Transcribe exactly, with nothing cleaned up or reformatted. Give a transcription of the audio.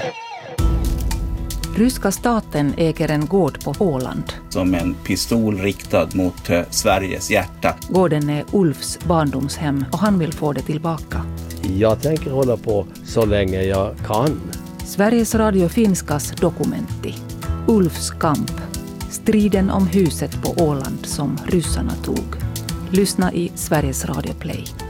Ryska staten äger en gård på Åland. Som en pistol riktad mot eh, Sveriges hjärta. Gården är Ulfs barndomshem och han vill få det tillbaka. Jag tänker hålla på så länge jag kan. Sveriges Radio Finskas dokumenti. Ulfs kamp. Striden om huset på Åland som ryssarna tog. Lyssna i Sveriges Radio Play.